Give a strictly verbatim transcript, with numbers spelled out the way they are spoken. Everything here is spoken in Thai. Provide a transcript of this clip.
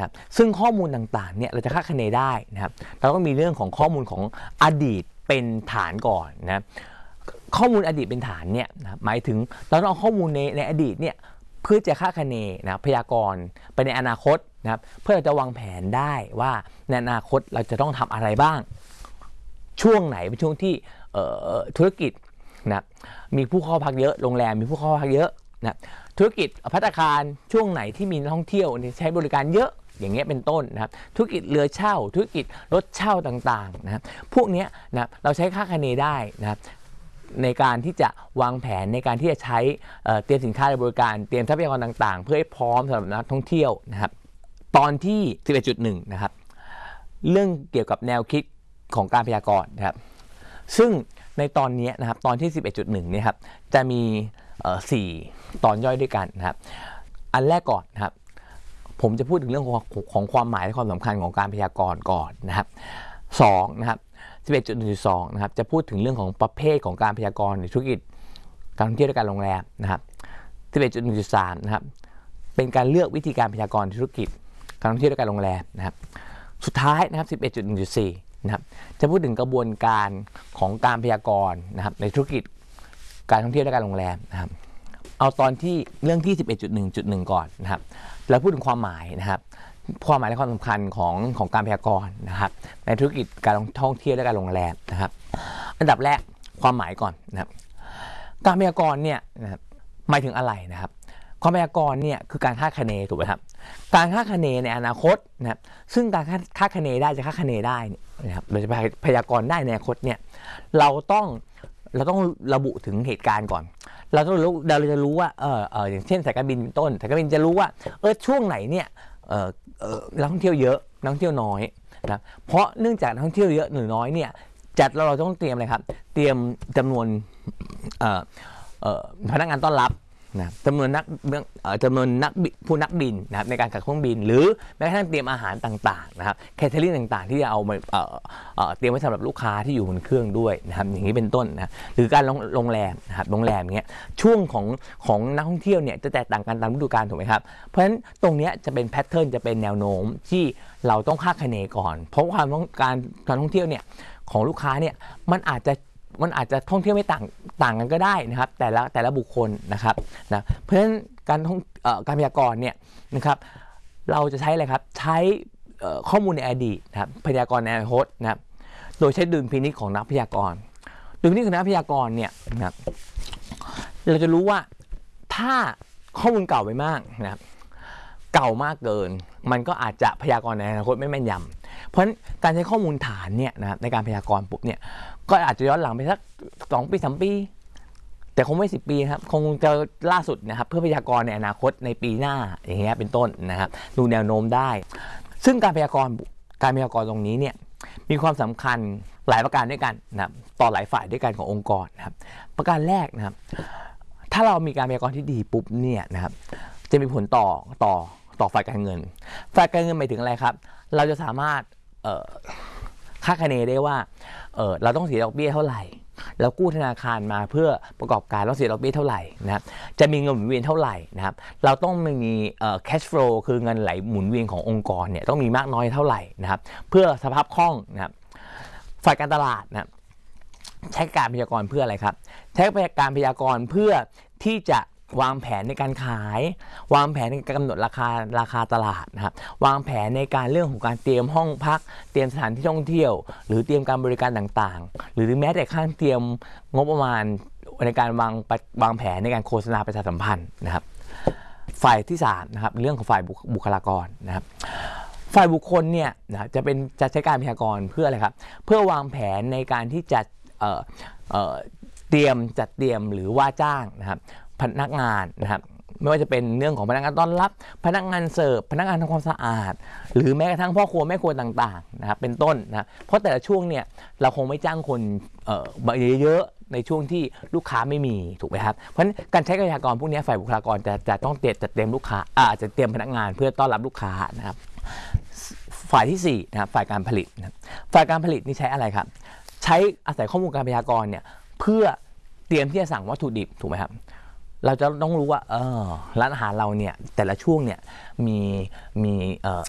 นะครับซึ่งข้อมูลต่างๆเนี่ยเราจะคาดคะเนได้นะครับเราต้องมีเรื่องของข้อมูลของอดีตเป็นฐานก่อนนะข้อมูลอดีตเป็นฐานเนี่ยนะหมายถึงเราต้องเอาข้อมูลในในอดีตเนี่ยเพื่อจะคาดคะเนนะพยากรณ์ไปในอนาคตนะครับเพื่อจะวางแผนได้ว่าในอนาคตเราจะต้องทำอะไรบ้างช่วงไหนเป็นช่วงที่ธุรกิจนะมีผู้เข้าพักเยอะโรงแรมมีผู้เข้าพักเยอะนะธุรกิจภัตตาคารช่วงไหนที่มีนักท่องเที่ยวใช้บริการเยอะอย่างเงี้ยเป็นต้นนะครับธุรกิจเรือเช่าธุรกิจรถเช่าต่างๆนะครับพวกนี้นะเราใช้คาดคะเนได้นะครับในการที่จะวางแผนในการที่จะใช้เตรียมสินค้าและบริการเตรียมทรัพยากรต่างๆเพื่อให้พร้อมสำหรับนักท่องเที่ยวนะครับตอนที่ สิบเอ็ดจุดหนึ่ง นะครับเรื่องเกี่ยวกับแนวคิดของการพยากรณ์นะครับซึ่งในตอนนี้นะครับตอนที่ สิบเอ็ดจุดหนึ่ง เนี่ยครับจะมีสี่ตอนย่อยด้วยกันนะครับอันแรกก่อนนะครับผมจะพูดถึงเรื่องของของความหมายและความสำคัญของการพยากรณ์ก่อนนะครับสองนะครับ สิบเอ็ดจุดหนึ่งจุดสอง นะครับจะพูดถึงเรื่องของประเภทของการพยากรณ์ในธุรกิจการท่องเที่ยวและการโรงแรมนะครับ สิบเอ็ดจุดหนึ่งจุดสาม นะครับเป็นการเลือกวิธีการพยากรณ์ธุรกิจการท่องเที่ยวและการโรงแรมนะครับสุดท้ายนะครับ สิบเอ็ดจุดหนึ่งจุดสี่ นะครับจะพูดถึงกระบวนการของการพยากรณ์นะครับในธุรกิจการท่องเที่ยวและการโรงแรมนะครับเอาตอนที่เรื่องที่ สิบเอ็ดจุดหนึ่งจุดหนึ่ง ก่อนนะครับแล้วพูดถึงความหมายนะครับความหมายและความสำคัญของของการพยากรณ์นะครับในธุรกิจการท่องเที่ยวและการโรงแรมนะครับอันดับแรกความหมายก่อนนะครับการพยากรณ์เนี่ยนะครับหมายถึงอะไรนะครับความพยากรณ์เนี่ยคือการคาดคะเนถูกไหมครับการคาดคะเนในอนาคตนะครับซึ่งการคาดคะเนได้จะคาดคะเนได้นะครับเราจะพยากรณ์ได้ในอนาคตเนี่ยเราต้องเราต้องระบุถึงเหตุการณ์ก่อนเราต้องรู้เราจะรู้ว่าเออเอออย่างเช่นสายการบินเป็นต้นสายการบินจะรู้ว่าเออช่วงไหนเนี่ยเออเออนักท่องเที่ยวเยอะนักท่องเที่ยวน้อยนะเพราะเนื่องจากนักท่องเที่ยวเยอะหรือน้อยเนี่ยจัดเราเราต้องเตรียมอะไรครับเตรียมจำนวนเอ่อเอ่อพนักงานต้อนรับนะจำนวนนักจำนวนนักผู้นักบินนะครับในการขับเครื่องบินหรือแม้กระทั่งเตรียมอาหารต่างๆนะครับแคเทอริ่งต่างๆที่จะเอามาเอ่อเอ่อเตรียมไว้สำหรับลูกค้าที่อยู่บนเครื่องด้วยนะครับอย่างนี้เป็นต้นนะหรือการโรงแรมนะครับโรงแรมเงี้ยช่วงของของนักท่องเที่ยวเนี่ยจะแตกต่างกันตามฤดูกาลถูกไหมครับเพราะฉะนั้นตรงนี้จะเป็นแพทเทิร์นจะเป็นแนวโน้มที่เราต้องคาดคะเนก่อนเพราะความต้องการการท่องเที่ยวเนี่ยของลูกค้าเนี่ยมันอาจจะมันอาจจะท่องเที่ยวไม่ต่างต่างกันก็ได้นะครับแต่ละแต่ละบุคคลนะครับนะเพราะฉะนั้นการท่องเอ่อการพยากรณ์เนี่ยนะครับเราจะใช้อะไรครับใช้ข้อมูลในอดีตนะครับพยากรณ์ในอนาคตนะครับโดยใช้ดุลพินิจของนักพยากรณ์ดุลพินิจของนักพยากรณ์เนี่ยนะครับเราจะรู้ว่าถ้าข้อมูลเก่าไปมากนะครับเก่ามากเกินมันก็อาจจะพยากรณ์ในอนาคตไม่แม่นยำเพราะฉะนั้นการใช้ข้อมูลฐานเนี่ยนะครับในการพยากรณ์ปุ๊บเนี่ยก็อาจจะย้อนหลังไปสักสองปีสามปีแต่คงไม่สิบปีครับคงจะล่าสุดนะครับเพื่อพยากรณ์ในอนาคตในปีหน้าอย่างเงี้ยเป็นต้นนะครับดูแนวโน้มได้ซึ่งการพยากรณ์การพยากรณ์ตรงนี้เนี่ยมีความสำคัญหลายประการด้วยกันนะครับต่อหลายฝ่ายด้วยกันขององค์กรนะครับประการแรกนะครับถ้าเรามีการพยากรณ์ที่ดีปุ๊บเนี่ยนะครับจะมีผลต่อต่อต่อฝ่ายการเงินฝ่ายการเงินหมายถึงอะไรครับเราจะสามารถคาดคะเนได้ว่าเออเราต้องเสียดอกเบี้ยเท่าไหร่แล้วกู้ธนาคารมาเพื่อประกอบการต้องเสียดอกเบี้ยเท่าไหร่นะครับจะมีเงินหมุนเวียนเท่าไหร่นะครับเราต้องมีเอ่อ cash flow คือเงินไหลหมุนเวียนขององค์กรเนี่ยต้องมีมากน้อยเท่าไหร่นะครับเพื่อสภาพคล่องนะครับฝ่ายการตลาดนะครับใช้การพยากรณ์เพื่ออะไรครับใช้การพยากรณ์เพื่อที่จะวางแผนในการขายวางแผนในการกำหนดราคาราคาตลาดนะครับวางแผนในการเรื่องของการเตรียมห้องพักเตรียมสถานที่ท่องเที่ยวหรือเตรียมการบริการต่างๆหรือแม้แต่ขั้นเตรียมงบประมาณในการวางวางแผนในการโฆษณาประชาสัมพันธ์นะครับฝ่ายที่สามนะครับเรื่องของฝ่ายบุคลากรนะครับฝ่ายบุคคลเนี่ยนะจะเป็นจะใช้การพยากรณ์เพื่ออะไรครับเพื่อวางแผนในการที่จะเอ่อเอ่อเตรียมจัดเตรียมหรือว่าจ้างนะครับพนักงานนะครับไม่ว่าจะเป็นเรื่องของพนักงานต้อนรับพนักงานเสิร์ฟพนักงานทำความสะอาดหรือแม้กระทั่งพ่อครัวแม่ครัวต่างๆนะครับเป็นต้นนะเพราะแต่ละช่วงเนี่ยเราคงไม่จ้างคนเอ่อเยอะๆในช่วงที่ลูกค้าไม่มีถูกไหมครับเพราะฉะนั้นการใช้พยากรณ์พวกนี้ฝ่ายบุคลากรจะจะต้องเตรียมจัดเตรียมลูกค้าอาจจะเตรียมพนักงานเพื่อต้อนรับลูกค้านะครับฝ่ายที่สี่นะครับฝ่ายการผลิตนะฝ่ายการผลิตนี่ใช้อะไรครับใช้อาศัยข้อมูลการพยากรณ์เนี่ยเพื่อเตรียมที่จะสั่งวัตถุดิบถูกไหมครับเราจะต้องรู้ว่าเออร้านอาหารเราเนี่ยแต่ละช่วงเนี่ยมีมีเอ่อ